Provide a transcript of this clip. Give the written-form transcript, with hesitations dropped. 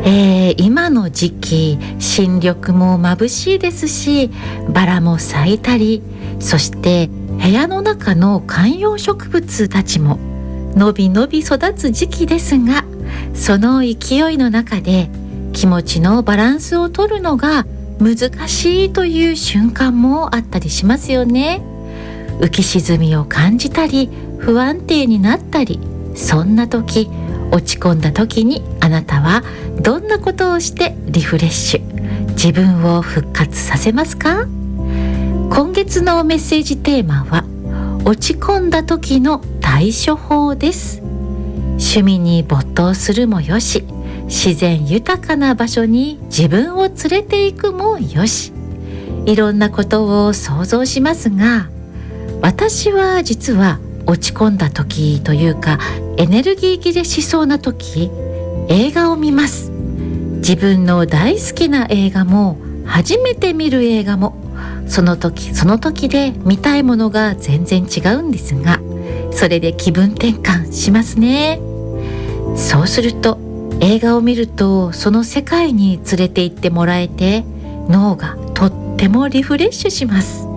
今の時期新緑も眩しいですし、バラも咲いたり、そして部屋の中の観葉植物たちものびのび育つ時期ですが、その勢いの中で気持ちのバランスを取るのが難しいという瞬間もあったりしますよね。浮き沈みを感じたり不安定になったり、そんな時、落ち込んだ時にあなたはどんなことをしてリフレッシュ、自分を復活させますか？今月のメッセージテーマは落ち込んだ時の対処法です。趣味に没頭するもよし、自然豊かな場所に自分を連れて行くもよし、いろんなことを想像しますが、私は実は落ち込んだ時というかエネルギー切れしそうな時、映画を見ます。自分の大好きな映画も初めて見る映画もその時その時で見たいものが全然違うんですが、それで気分転換しますね。そうすると映画を見るとその世界に連れて行ってもらえて、脳がとってもリフレッシュします。